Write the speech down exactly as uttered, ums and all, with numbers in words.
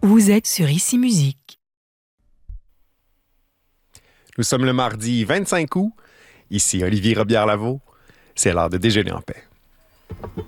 Vous êtes sur Ici Musique. Nous sommes le mardi vingt-cinq août. Ici Olivier Robillard-Lavaux. C'est l'heure de déjeuner en paix.